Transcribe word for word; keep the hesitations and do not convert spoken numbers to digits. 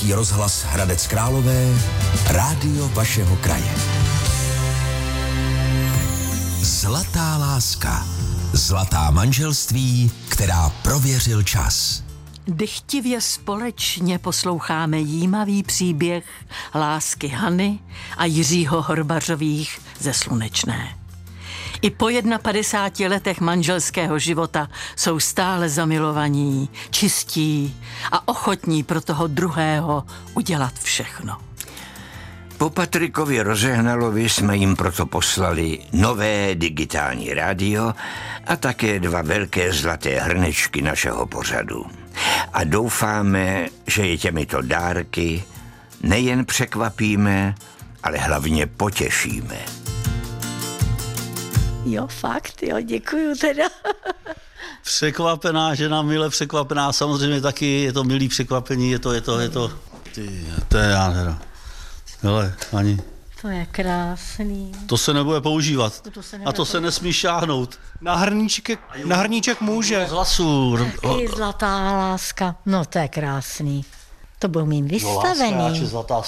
Český rozhlas Hradec Králové, rádio vašeho kraje. Zlatá láska. Zlatá manželství, která prověřil čas. Dychtivě společně posloucháme jímavý příběh lásky Hany a Jiřího Horbařových ze Slunečné. I po padesáti jedna letech manželského života jsou stále zamilovaní, čistí a ochotní pro toho druhého udělat všechno. Po Patrikovi Rozehnalovi jsme jim proto poslali nové digitální rádio a také dva velké zlaté hrnečky našeho pořadu. A doufáme, že je těmito dárky nejen překvapíme, ale hlavně potěšíme. Jo, fakt, jo, děkuju teda. Překvapená žena, mile překvapená, samozřejmě taky je to milý překvapení, je to, je to, je to, ty, to je já teda. Hele, Ani. To je krásný. To se nebude používat. To se a to se nesmí šáhnout. Na hrníček, na hrníček může. Z hlasů. Taky zlatá láska. No to je krásný. To byl mým vystavený. No láska, zlatá